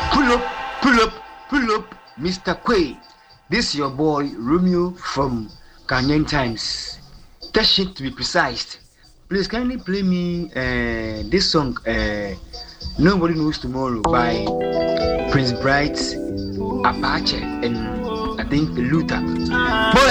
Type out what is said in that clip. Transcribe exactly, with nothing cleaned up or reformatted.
Pull up, pull up, pull up, mister Quay. This is your boy Romeo from Ghanaian Times. Teshin to be precise. Please kindly play me uh, this song, uh, Nobody Knows Tomorrow by Prince Bright, Apache, and I think Luther.